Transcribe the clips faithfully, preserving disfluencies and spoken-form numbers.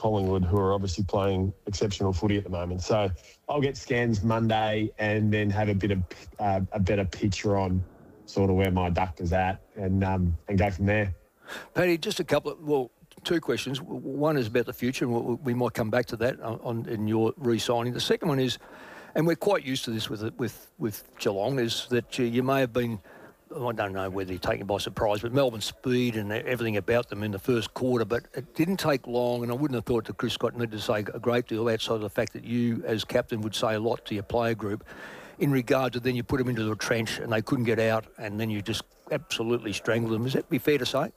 Collingwood, who are obviously playing exceptional footy at the moment. So I'll get scans Monday and then have a bit of uh, a better picture on sort of where my duck is at and um, and go from there. Paddy, just a couple of, well, two questions. One is about the future, and we might come back to that on, on in your re-signing. The second one is, and we're quite used to this with with with Geelong, is that you, you may have been, I don't know whether you're taken by surprise, but Melbourne's speed and everything about them in the first quarter, but it didn't take long, and I wouldn't have thought that Chris Scott needed to say a great deal outside of the fact that you, as captain, would say a lot to your player group in regard to then you put them into the trench and they couldn't get out, and then you just absolutely strangled them. Is that be fair to say?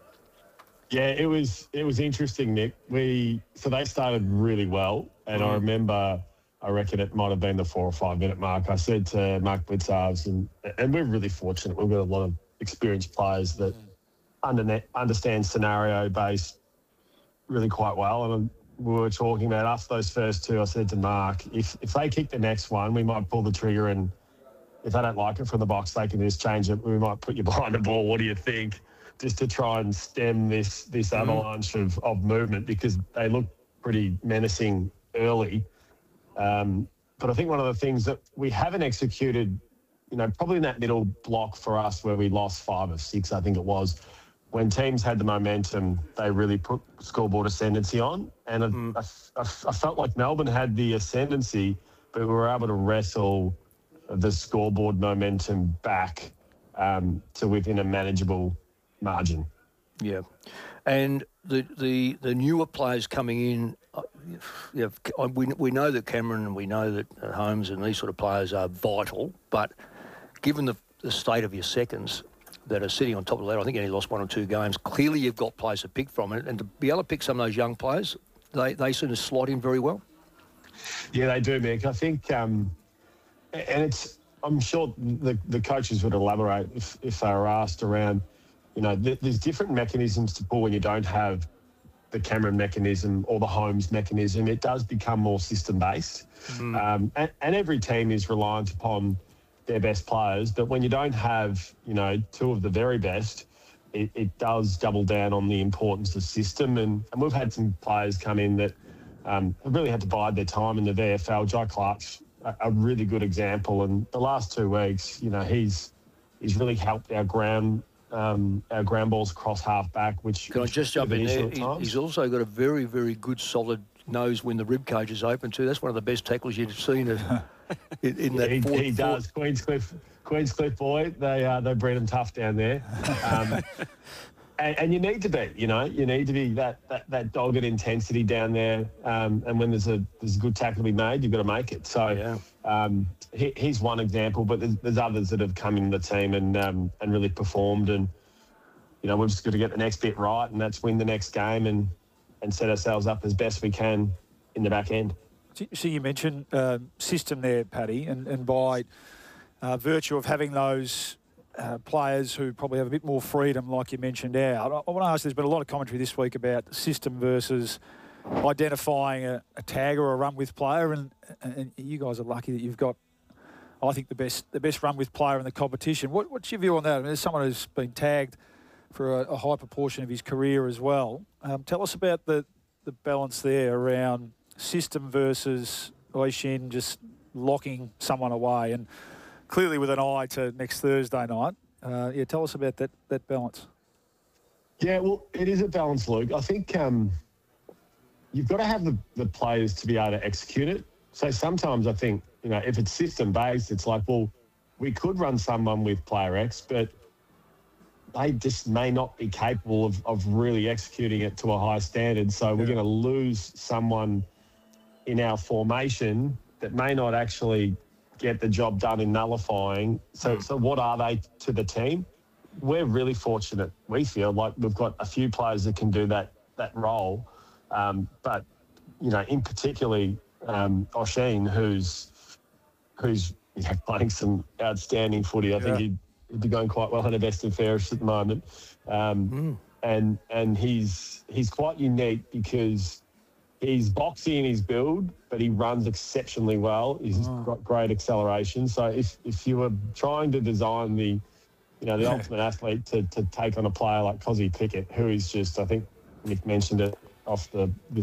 Yeah, it was it was interesting, Nick. We so they started really well, and mm. I remember, I reckon it might have been the four or five minute mark. I said to Mark Blitzarves, and and we're really fortunate. We've got a lot of experienced players that mm. under, understand scenario based really quite well. And we were talking about us those first two. I said to Mark, if if they kick the next one, we might pull the trigger, and if they don't like it from the box, they can just change it. We might put you behind the ball. What do you think? Just to try and stem this this mm. avalanche of, of movement, because they look pretty menacing early. Um, but I think one of the things that we haven't executed, you know, probably in that middle block for us where we lost five or six, I think it was, when teams had the momentum, they really put scoreboard ascendancy on. And mm. I, I, I felt like Melbourne had the ascendancy, but we were able to wrestle the scoreboard momentum back um, to within a manageable margin. Yeah. And the the, the newer players coming in, uh, you know, we, we know that Cameron and we know that Holmes and these sort of players are vital, but given the, the state of your seconds that are sitting on top of that, I think you only lost one or two games, clearly you've got players to pick from, and, and to be able to pick some of those young players, they, they sort of slot in very well. Yeah, they do, Mick. I think, um, and it's, I'm sure the, the coaches would elaborate if, if they were asked around, you know, th- there's different mechanisms to pull when you don't have the Cameron mechanism or the Holmes mechanism. It does become more system-based. Mm. Um, and, and every team is reliant upon their best players. But when you don't have, you know, two of the very best, it, it does double down on the importance of system. And, and we've had some players come in that um, have really had to bide their time in the V F L. Jai Clark's a, a really good example. And the last two weeks, you know, he's he's really helped our ground Um, our ground balls across half back, which... Can I just jump in there? He, he's also got a very, very good solid nose when the rib cage is open too. That's one of the best tackles you've seen in, in, in that he, fourth, he does. Queenscliff, Queenscliff boy, they uh, they breed him tough down there. Um, and, and you need to be, you know, you need to be that that, that dogged intensity down there. Um, and when there's a there's a good tackle to be made, you've got to make it. So yeah. um, he, he's one example, but there's, there's others that have come in the team and um, and really performed. And you know, we've just got to get the next bit right, and that's win the next game and and set ourselves up as best we can in the back end. So you mentioned uh, system there, Paddy, and, and by uh, virtue of having those uh, players who probably have a bit more freedom, like you mentioned out, I, I want to ask, there's been a lot of commentary this week about system versus identifying a, a tag or a run-with player, and, and you guys are lucky that you've got, I think, the best the best run-with player in the competition. What, what's your view on that? I mean, there's someone who's been tagged for a, a high proportion of his career as well. Um, tell us about the, the balance there around system versus Oishin just locking someone away, and clearly with an eye to next Thursday night. Uh, yeah, tell us about that that balance. Yeah, well, it is a balance, Luke. I think um, you've got to have the, the players to be able to execute it. So sometimes I think, you know, if it's system-based, it's like, well, we could run someone with player X, but they just may not be capable of, of really executing it to a high standard. So yeah. we're going to lose someone in our formation that may not actually get the job done in nullifying. So, mm. so what are they to the team? We're really fortunate. We feel like we've got a few players that can do that that role. Um, but, you know, in particularly um, Oishin, who's who's you know, playing some outstanding footy. I yeah. think he'd, he'd be going quite well in the best and fairest at the moment. Um, mm. And and he's he's quite unique because he's boxy in his build, but he runs exceptionally well. He's oh. got great acceleration. So if, if you were trying to design the, you know, the ultimate athlete to, to take on a player like Kozzy Pickett, who is just, I think Nick mentioned it off the